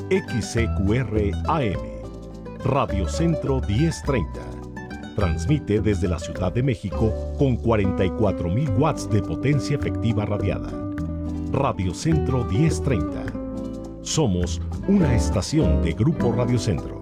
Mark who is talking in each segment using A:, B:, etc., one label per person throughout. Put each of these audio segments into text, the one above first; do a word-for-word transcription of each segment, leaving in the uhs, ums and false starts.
A: X C Q R A M, Radio Centro diez treinta. Transmite desde la Ciudad de México con cuarenta y cuatro mil watts de potencia efectiva radiada. Radio Centro diez treinta. Somos una estación de Grupo Radio Centro.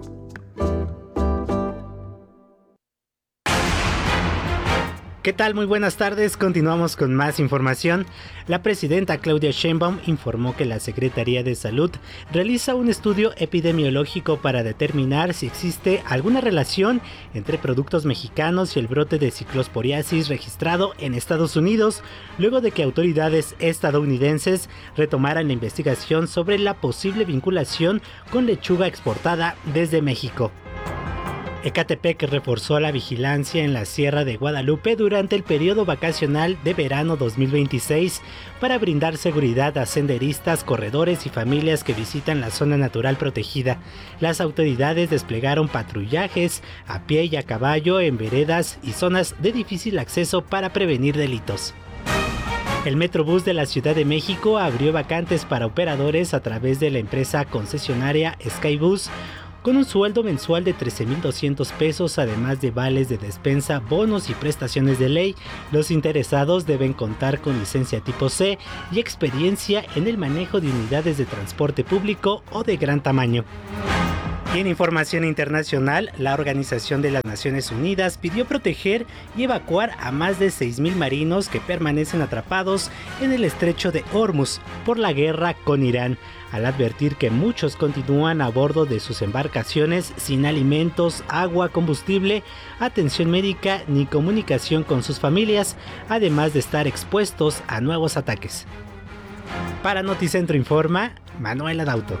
B: ¿Qué tal? Muy buenas tardes. Continuamos con más información. La presidenta Claudia Sheinbaum informó que la Secretaría de Salud realiza un estudio epidemiológico para determinar si existe alguna relación entre productos mexicanos y el brote de ciclosporiasis registrado en Estados Unidos, luego de que autoridades estadounidenses retomaran la investigación sobre la posible vinculación con lechuga exportada desde México. Ecatepec reforzó la vigilancia en la Sierra de Guadalupe durante el periodo vacacional de verano dos mil veintiséis para brindar seguridad a senderistas, corredores y familias que visitan la zona natural protegida. Las autoridades desplegaron patrullajes a pie y a caballo en veredas y zonas de difícil acceso para prevenir delitos. El Metrobús de la Ciudad de México abrió vacantes para operadores a través de la empresa concesionaria Skybus, con un sueldo mensual de trece mil doscientos pesos, además de vales de despensa, bonos y prestaciones de ley. Los interesados deben contar con licencia tipo C y experiencia en el manejo de unidades de transporte público o de gran tamaño. Y en información internacional, la Organización de las Naciones Unidas pidió proteger y evacuar a más de seis mil marinos que permanecen atrapados en el estrecho de Hormuz por la guerra con Irán, al advertir que muchos continúan a bordo de sus embarcaciones sin alimentos, agua, combustible, atención médica ni comunicación con sus familias, además de estar expuestos a nuevos ataques. Para Noticentro Informa, Manuel Adauto.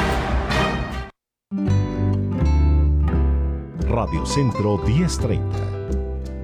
A: Radio Centro diez treinta.